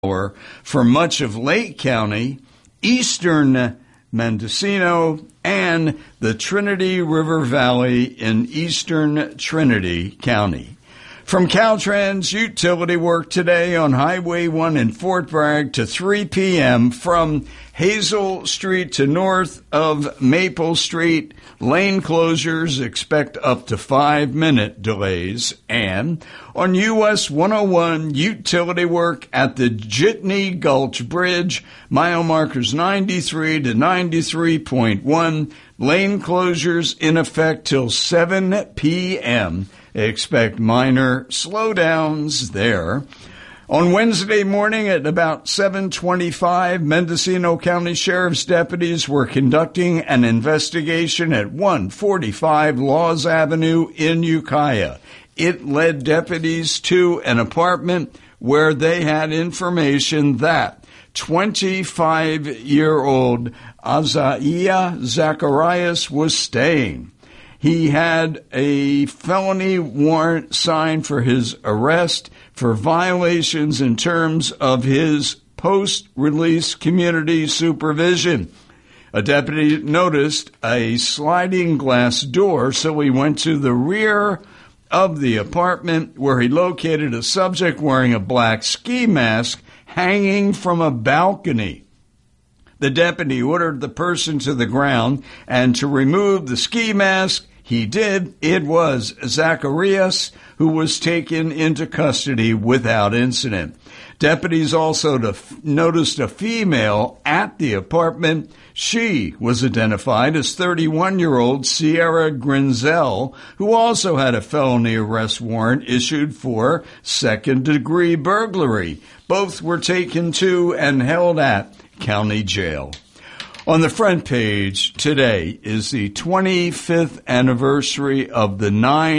for much of Lake County, eastern Mendocino, and the Trinity River Valley in eastern Trinity County. From Caltrans, utility work today on Highway 1 in Fort Bragg to 3 p.m. from Hazel Street to north of Maple Street. Lane closures, expect up to 5-minute delays. And on US 101, utility work at the Jitney Gulch Bridge, mile markers 93 to 93.1. Lane closures in effect till 7 p.m. Expect minor slowdowns there. On Wednesday morning at about 7:25, Mendocino County Sheriff's deputies were conducting an investigation at 145 Laws Avenue in Ukiah. It led deputies to an apartment where they had information that 25-year-old Azaiah Zacharias was staying. He had a felony warrant signed for his arrest for violations in terms of his post-release community supervision. A deputy noticed a sliding glass door, so he went to the rear of the apartment where he located a subject wearing a black ski mask hanging from a balcony. The deputy ordered the person to the ground and to remove the ski mask. He did. It was Zacharias, who was taken into custody without incident. Deputies also noticed a female at the apartment. She was identified as 31-year-old Sierra Grinzel, who also had a felony arrest warrant issued for second-degree burglary. Both were taken to and held at county jail. On the front page today is the 25th anniversary of the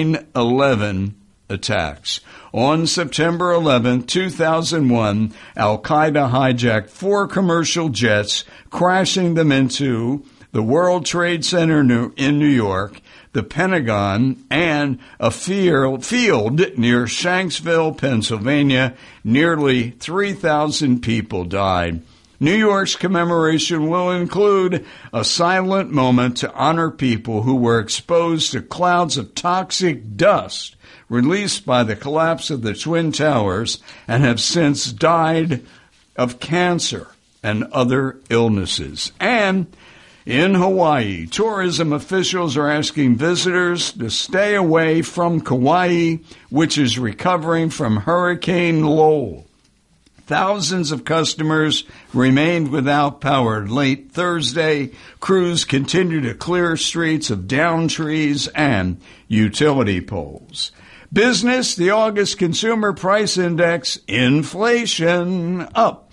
9/11 attacks. On September 11, 2001, Al-Qaeda hijacked 4 commercial jets, crashing them into the World Trade Center in New York, the Pentagon, and a field near Shanksville, Pennsylvania. Nearly 3,000 people died. New York's commemoration will include a silent moment to honor people who were exposed to clouds of toxic dust released by the collapse of the Twin Towers and have since died of cancer and other illnesses. And in Hawaii, tourism officials are asking visitors to stay away from Kauai, which is recovering from Hurricane Lowell. Thousands of customers remained without power late Thursday. Crews continue to clear streets of downed trees and utility poles. Business, the August Consumer Price Index, inflation up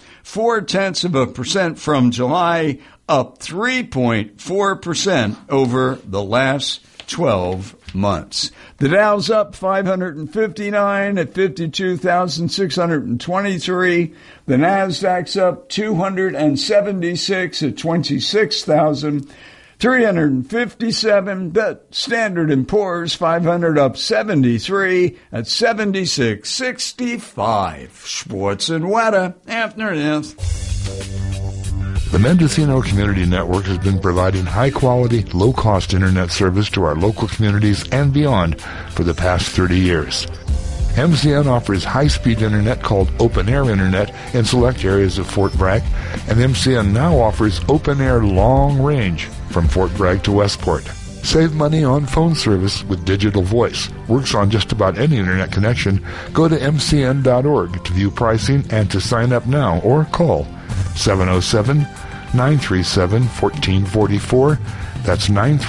0.4% from July, up 3.4% over the last 12 months. The Dow's up 559 at 52,623. The Nasdaq's up 276 at 26,357. The Standard & Poor's 500 up 73 at 76.65. Sports and weather after this. The Mendocino Community Network has been providing high-quality, low-cost internet service to our local communities and beyond for the past 30 years. MCN offers high-speed internet called Open Air Internet in select areas of Fort Bragg, and MCN now offers Open Air Long Range from Fort Bragg to Westport. Save money on phone service with digital voice. Works on just about any internet connection. Go to mcn.org to view pricing and to sign up now or call 707-937-1444. That's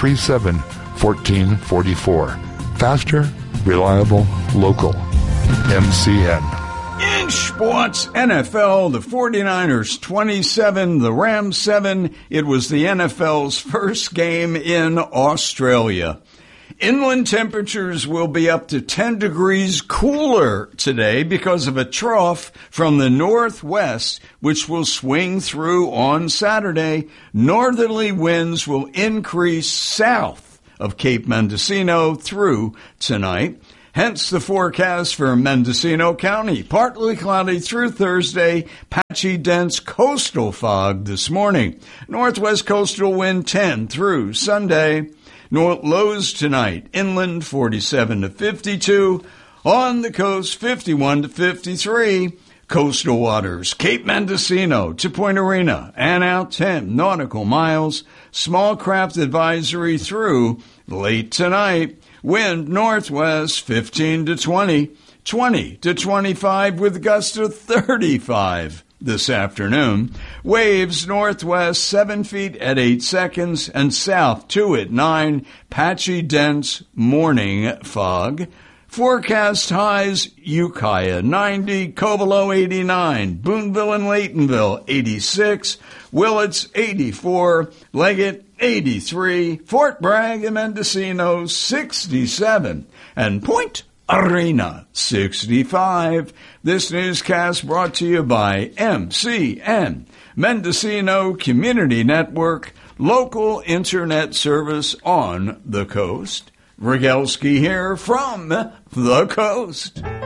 937-1444. Faster, reliable, local. MCN. In sports, NFL, the 49ers 27, the Rams 7. It was the NFL's first game in Australia. Inland temperatures will be up to 10 degrees cooler today because of a trough from the northwest, which will swing through on Saturday. Northerly winds will increase south of Cape Mendocino through tonight. Hence the forecast for Mendocino County. Partly cloudy through Thursday, patchy dense coastal fog this morning. Northwest coastal wind 10 through Sunday. Lows tonight, inland 47 to 52. On the coast, 51 to 53. Coastal waters, Cape Mendocino to Point Arena and out 10 nautical miles. Small craft advisory through late tonight. Wind northwest 15 to 20, 20 to 25 with gusts of 35 this afternoon. Waves northwest 7 feet at 8 seconds and south 2 at 9. Patchy dense morning fog. Forecast highs, Ukiah 90, Covelo 89, Boonville and Laytonville 86, Willits 84, Leggett 83, Fort Bragg and Mendocino 67, and Point Arena 65. This newscast brought to you by MCN, Mendocino Community Network, local internet service on the coast. Rogalski here from the coast.